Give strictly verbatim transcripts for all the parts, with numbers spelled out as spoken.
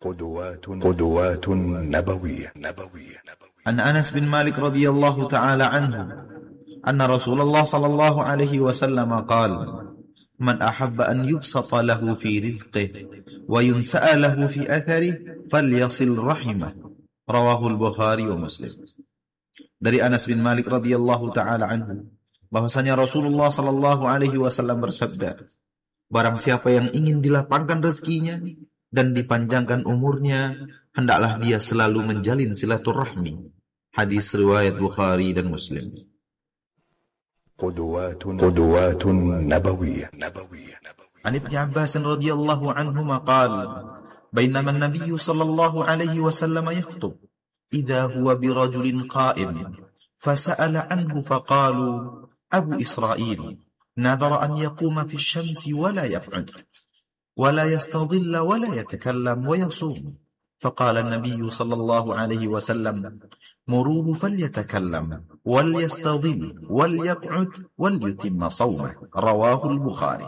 قدوات قدوات نبوية نبوية عن أنس بن مالك رضي الله تعالى عنه أن رسول الله صلى الله عليه وسلم قال: من أحب أن يبسط له في رزقه وينسأ له في أثره فليصل رحمه. Rawahul Bukhari wa Muslim. Dari Anas bin Malik radhiyallahu taala anhu bahwasanya Rasulullah sallallahu alaihi wasallam bersabda, barang siapa yang ingin dilapangkan rezekinya dan dipanjangkan umurnya, hendaklah dia selalu menjalin silaturahmi. Hadis riwayat Bukhari dan Muslim. Qudwatun Qudwatun Nabawiyah Nabawiyah An Ibn Abbas radhiyallahu anhuma qala: بينما النبي صلى الله عليه وسلم يخطب إذا هو برجل قائم فسأل عنه فقالوا: أبو إسرائيل نذر أن يقوم في الشمس ولا يقعد ولا يستظل ولا يتكلم ويصوم. فقال النبي صلى الله عليه وسلم: مروه فليتكلم وليستظل وليقعد وليتم صومه. رواه البخاري.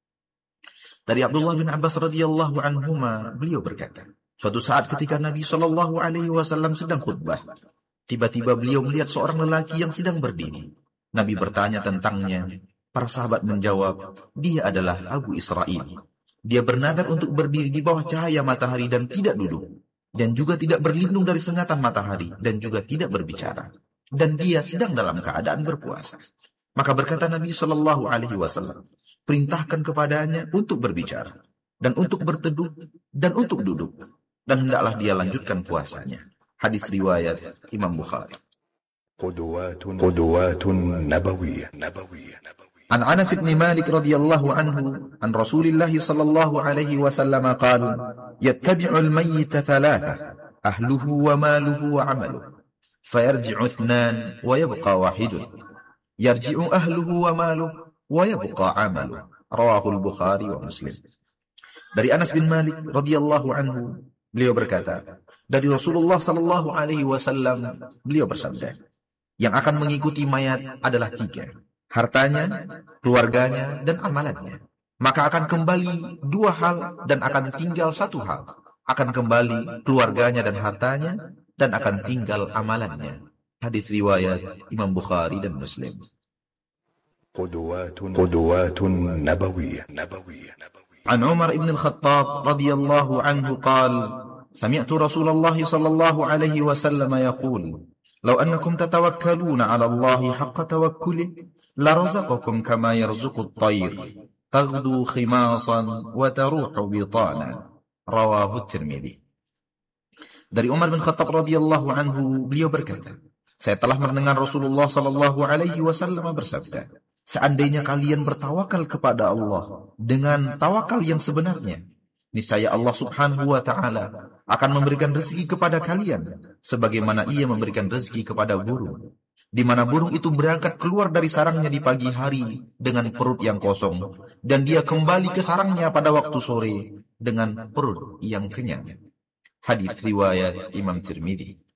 Dari Abdullah bin Abbas radhiyallahu anhuma, beliau berkata, suatu saat ketika Nabi shallallahu alaihi wasallam sedang khutbah, tiba-tiba beliau melihat seorang lelaki yang sedang berdiri. Nabi bertanya tentangnya. Para sahabat menjawab, dia adalah Abu Israil. Dia bernadar untuk berdiri di bawah cahaya matahari dan tidak duduk, dan juga tidak berlindung dari sengatan matahari, dan juga tidak berbicara. Dan dia sedang dalam keadaan berpuasa. Maka berkata Nabi shallallahu alaihi wasallam, perintahkan kepadanya untuk berbicara, dan untuk berteduh, dan untuk duduk, dan hendaklah dia lanjutkan puasanya. Hadis riwayat Imam Bukhari. Qudwatun Qudwatun Nabawiyah Nabawiyah An Anas bin Malik radhiyallahu anhu an Rasulillah sallallahu alaihi wasallam qala: yattabi'u al-mayyit thalatha ahluhu wa maluhu wa 'amaluhu fayarji'u ithnan wa yabqa wahidun yarji'u ahluhu wa maluhu wa yabqa 'amaluhu. Rawahul Bukhari wa Muslim. Dari Anas bin Malik radhiyallahu anhu, beliau berkata, dari Rasulullah sallallahu alaihi wasallam, beliau bersabda, yang akan mengikuti mayat adalah tiga: hartanya, keluarganya, dan amalannya. Maka akan kembali dua hal dan akan tinggal satu hal. Akan kembali keluarganya dan hartanya, dan akan tinggal amalannya. Hadis riwayat Imam Bukhari dan Muslim. Qudwatun Qudwatun Nabawiyah Nabawiyah An Umar ibn al-Khattab radhiyallahu anhu qala: sami'tu Rasulullah sallallahu alaihi wasallam yaqul: law annakum tatawakkaluna 'ala Allahi haqqa tawakkulihi la razaqakum kama yarzuqu at-tayr taghdu khimasan wa taruhu bitana. Rawahu at-Tirmidzi. Dari Umar bin Khattab radhiyallahu anhu, beliau berkata, saya telah mendengar Rasulullah sallallahu alaihi wasallam bersabda, seandainya kalian bertawakal kepada Allah dengan tawakal yang sebenarnya, niscaya Allah subhanahu wa ta'ala akan memberikan rezeki kepada kalian sebagaimana ia memberikan rezeki kepada burung, di mana burung itu berangkat keluar dari sarangnya di pagi hari dengan perut yang kosong, dan dia kembali ke sarangnya pada waktu sore dengan perut yang kenyang. Hadis riwayat Imam Tirmidzi.